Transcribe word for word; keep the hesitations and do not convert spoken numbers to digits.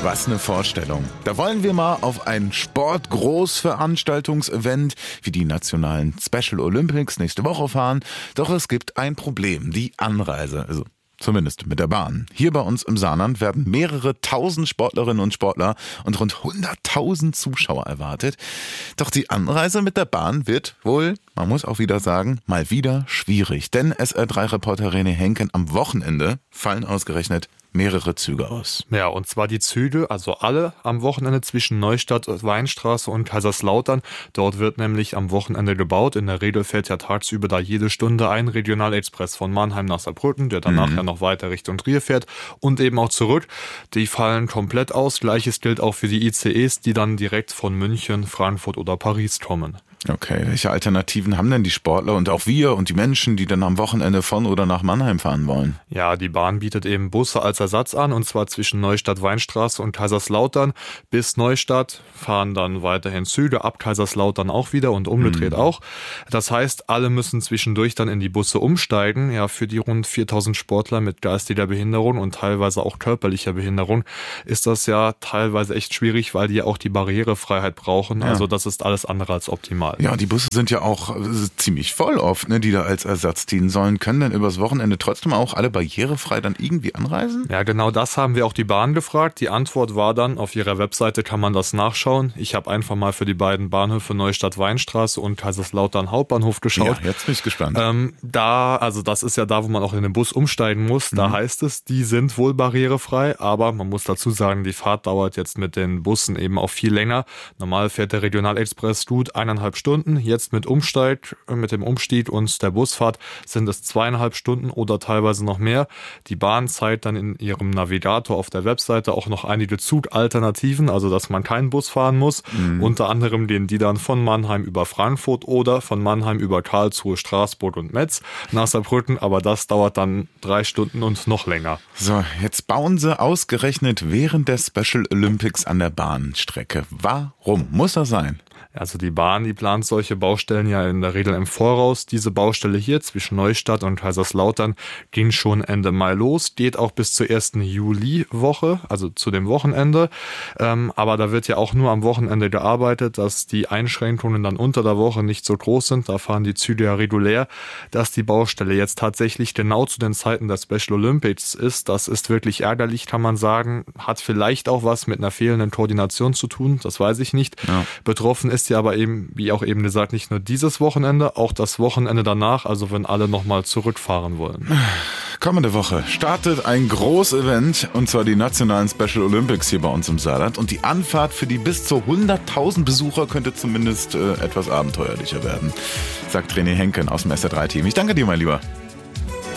Was eine Vorstellung. Da wollen wir mal auf ein Sport-Großveranstaltungsevent wie die nationalen Special Olympics nächste Woche fahren. Doch es gibt ein Problem, die Anreise. Also zumindest mit der Bahn. Hier bei uns im Saarland werden mehrere tausend Sportlerinnen und Sportler und rund hunderttausend Zuschauer erwartet. Doch die Anreise mit der Bahn wird wohl, man muss auch wieder sagen, mal wieder schwierig. Denn S R drei Reporter René Henken, am Wochenende fallen ausgerechnet mehrere Züge aus. Ja, und zwar die Züge, also alle am Wochenende zwischen Neustadt, Weinstraße und Kaiserslautern. Dort wird nämlich am Wochenende gebaut. In der Regel fährt ja tagsüber da jede Stunde ein Regionalexpress von Mannheim nach Saarbrücken, der danach mhm. ja noch weiter Richtung Trier fährt und eben auch zurück. Die fallen komplett aus. Gleiches gilt auch für die I C Es, die dann direkt von München, Frankfurt oder Paris kommen. Okay, welche Alternativen haben denn die Sportler und auch wir und die Menschen, die dann am Wochenende von oder nach Mannheim fahren wollen? Ja, die Bahn bietet eben Busse als Ersatz an, und zwar zwischen Neustadt, Weinstraße und Kaiserslautern. Bis Neustadt fahren dann weiterhin Züge, ab Kaiserslautern auch wieder und umgedreht mhm. auch. Das heißt, alle müssen zwischendurch dann in die Busse umsteigen. Ja, für die rund viertausend Sportler mit geistiger Behinderung und teilweise auch körperlicher Behinderung ist das ja teilweise echt schwierig, weil die ja auch die Barrierefreiheit brauchen. Ja. Also das ist alles andere als optimal. Ja, die Busse sind ja auch ziemlich voll oft, ne, die da als Ersatz dienen sollen. Können denn übers Wochenende trotzdem auch alle barrierefrei dann irgendwie anreisen? Ja, genau das haben wir auch die Bahn gefragt. Die Antwort war dann, auf ihrer Webseite kann man das nachschauen. Ich habe einfach mal für die beiden Bahnhöfe Neustadt Weinstraße und Kaiserslautern Hauptbahnhof geschaut. Ja, jetzt bin ich gespannt. Ähm, da, also das ist ja da, wo man auch in den Bus umsteigen muss. Da mhm. heißt es, die sind wohl barrierefrei, aber man muss dazu sagen, die Fahrt dauert jetzt mit den Bussen eben auch viel länger. Normal fährt der Regionalexpress gut eineinhalb Stunden. Jetzt mit Umsteig, mit dem Umstieg und der Busfahrt sind es zweieinhalb Stunden oder teilweise noch mehr. Die Bahn zeigt dann in ihrem Navigator auf der Webseite auch noch einige Zugalternativen, also dass man keinen Bus fahren muss. Mhm. Unter anderem gehen die dann von Mannheim über Frankfurt oder von Mannheim über Karlsruhe, Straßburg und Metz nach Saarbrücken, aber das dauert dann drei Stunden und noch länger. So, jetzt bauen sie ausgerechnet während der Special Olympics an der Bahnstrecke. Warum muss das sein? Also die Bahn, die plant solche Baustellen ja in der Regel im Voraus. Diese Baustelle hier zwischen Neustadt und Kaiserslautern ging schon Ende Mai los, geht auch bis zur ersten Juliwoche, also zu dem Wochenende. Ähm, aber da wird ja auch nur am Wochenende gearbeitet, dass die Einschränkungen dann unter der Woche nicht so groß sind. Da fahren die Züge ja regulär. Dass die Baustelle jetzt tatsächlich genau zu den Zeiten der Special Olympics ist, das ist wirklich ärgerlich, kann man sagen. Hat vielleicht auch was mit einer fehlenden Koordination zu tun, das weiß ich nicht. Ja. Betroffen ist ja aber eben, wie auch eben gesagt, nicht nur dieses Wochenende, auch das Wochenende danach, also wenn alle nochmal zurückfahren wollen. Kommende Woche startet ein Großevent, und zwar die nationalen Special Olympics hier bei uns im Saarland, und die Anfahrt für die bis zu hunderttausend Besucher könnte zumindest äh, etwas abenteuerlicher werden, sagt René Henken aus dem S R drei Team. Ich danke dir, mein Lieber.